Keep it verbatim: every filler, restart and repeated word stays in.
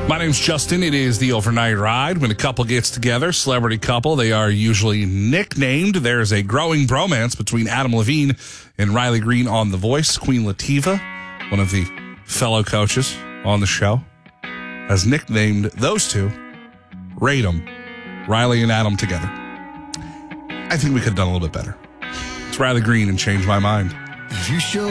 My name's Justin. It is the Overnight Ride. When a couple gets together, celebrity couple, they are usually nicknamed. There's a growing bromance between Adam Levine and Riley Green on The Voice. Queen Latifah, one of the fellow coaches on the show, has nicknamed those two. Rate them. Riley and Adam together. I think we could have done a little bit better. It's Riley Green and Change My Mind. If you show